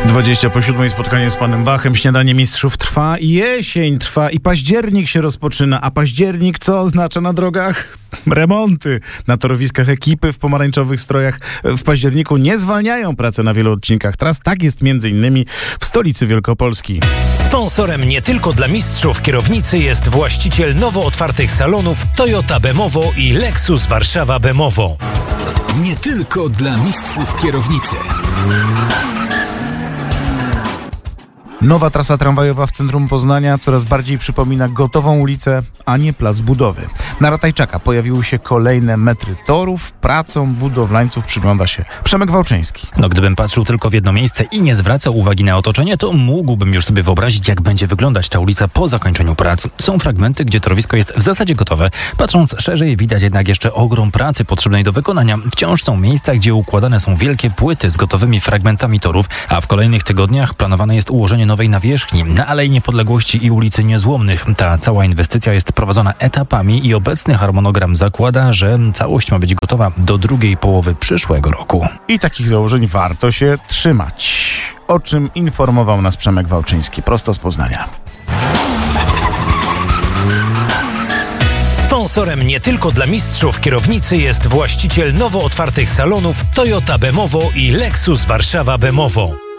7:20 spotkanie z panem Bachem. Śniadanie mistrzów trwa, jesień trwa i październik się rozpoczyna. A październik co oznacza na drogach? Remonty. Na torowiskach ekipy w pomarańczowych strojach w październiku nie zwalniają pracy na wielu odcinkach tras. Tak jest m.in. w stolicy Wielkopolski. Sponsorem nie tylko dla mistrzów kierownicy jest właściciel nowo otwartych salonów Toyota Bemowo i Lexus Warszawa Bemowo. Nie tylko dla mistrzów kierownicy. Nowa trasa tramwajowa w centrum Poznania coraz bardziej przypomina gotową ulicę, a nie plac budowy. Na Ratajczaka pojawiły się kolejne metry torów. Pracą budowlańców przygląda się Przemek Wałczyński. Gdybym patrzył tylko w jedno miejsce i nie zwracał uwagi na otoczenie, to mógłbym już sobie wyobrazić, jak będzie wyglądać ta ulica po zakończeniu prac. Są fragmenty, gdzie torowisko jest w zasadzie gotowe. Patrząc szerzej, widać jednak jeszcze ogrom pracy potrzebnej do wykonania. Wciąż są miejsca, gdzie układane są wielkie płyty z gotowymi fragmentami torów, a w kolejnych tygodniach planowane jest ułożenie nowej nawierzchni na Alei Niepodległości i ulicy Niezłomnych. Ta cała inwestycja jest prowadzona etapami i obecny harmonogram zakłada, że całość ma być gotowa do drugiej połowy przyszłego roku. I takich założeń warto się trzymać. O czym informował nas Przemek Wałczyński prosto z Poznania. Sponsorem nie tylko dla mistrzów kierownicy jest właściciel nowo otwartych salonów Toyota Bemowo i Lexus Warszawa Bemowo.